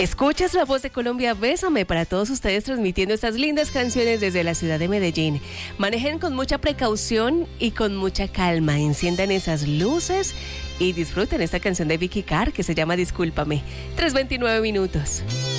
Escuchas La Voz de Colombia, Bésame, para todos ustedes transmitiendo estas lindas canciones desde la ciudad de Medellín. Manejen con mucha precaución y con mucha calma, enciendan esas luces y disfruten esta canción de Vicky Carr que se llama Discúlpame. 3:29 minutos.